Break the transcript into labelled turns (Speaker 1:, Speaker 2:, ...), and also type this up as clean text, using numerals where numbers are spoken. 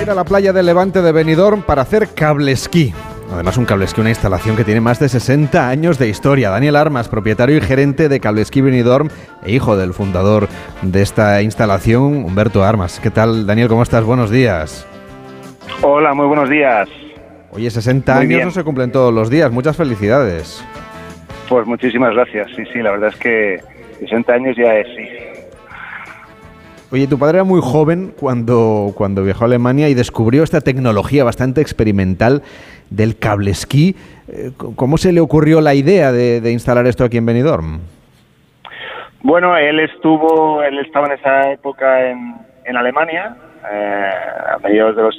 Speaker 1: a ir a la playa de Levante de Benidorm para hacer cable esquí. Además, un cable esquí, una instalación que tiene más de 60 años de historia. Daniel Armas, propietario y gerente de Cable Esquí Benidorm e hijo del fundador de esta instalación, Humberto Armas. ¿Qué tal, Daniel? ¿Cómo estás? Buenos días.
Speaker 2: Hola, muy buenos días.
Speaker 1: Oye, 60
Speaker 2: muy
Speaker 1: años
Speaker 2: bien.
Speaker 1: No se cumplen todos los días. Muchas felicidades.
Speaker 2: Pues muchísimas gracias. Sí, la verdad es que 60 años ya es, sí.
Speaker 1: Oye, tu padre era muy joven cuando viajó a Alemania y descubrió esta tecnología bastante experimental del cable esquí. ¿Cómo se le ocurrió la idea de instalar esto aquí en Benidorm?
Speaker 2: Bueno, él estaba en esa época en Alemania, a mediados de los